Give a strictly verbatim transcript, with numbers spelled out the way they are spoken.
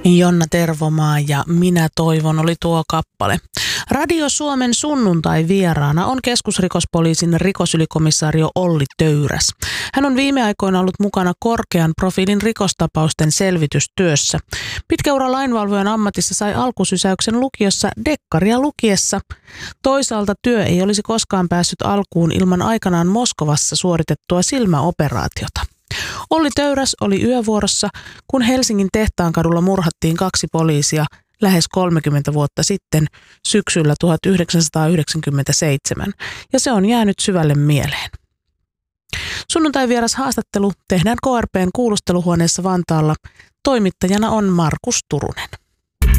Jonna Tervomaa ja Minä toivon oli tuo kappale. Radio Suomen sunnuntai vieraana on keskusrikospoliisin rikosylikomissaario Olli Töyräs. Hän on viime aikoina ollut mukana korkean profiilin rikostapausten selvitystyössä. Pitkä ura lainvalvojan ammatissa sai alkusysäyksen lukiossa dekkaria lukiessa. Toisaalta työ ei olisi koskaan päässyt alkuun ilman aikanaan Moskovassa suoritettua silmäoperaatiota. Olli Töyräs oli yövuorossa, kun Helsingin Tehtaankadulla murhattiin kaksi poliisia lähes kolmekymmentä vuotta sitten syksyllä tuhatyhdeksänsataayhdeksänkymmentäseitsemän, ja se on jäänyt syvälle mieleen. Sunnuntai vieras haastattelu tehdään K R P:n kuulusteluhuoneessa Vantaalla. Toimittajana on Markus Turunen.